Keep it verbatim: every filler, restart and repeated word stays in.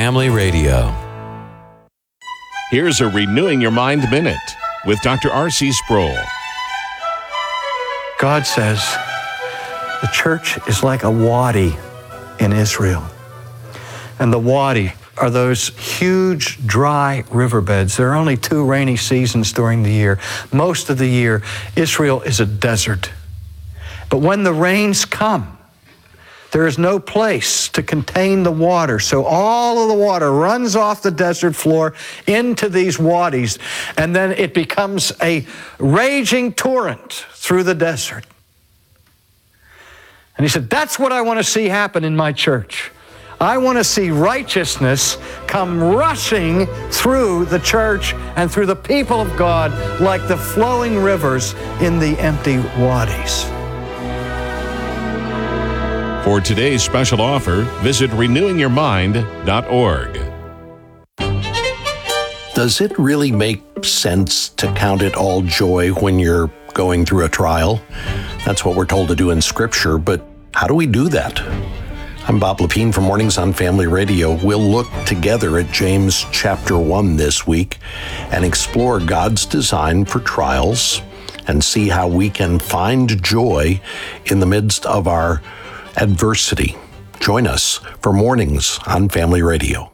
Family Radio. Here's a Renewing Your Mind Minute with Doctor R C Sproul. God says the church is like a wadi in Israel. And the wadi are those huge dry riverbeds. There are only two rainy seasons during the year. Most of the year, Israel is a desert. But when the rains come, there is no place to contain the water. So all of the water runs off the desert floor into these wadis, and then it becomes a raging torrent through the desert. And he said, that's what I want to see happen in my church. I want to see righteousness come rushing through the church and through the people of God like the flowing rivers in the empty wadis. For today's special offer, visit renewing your mind dot org. Does it really make sense to count it all joy when you're going through a trial? That's what we're told to do in Scripture, but how do we do that? I'm Bob Lepine from Mornings on Family Radio. We'll look together at James chapter one this week and explore God's design for trials and see how we can find joy in the midst of our adversity. Join us for Mornings on Family Radio.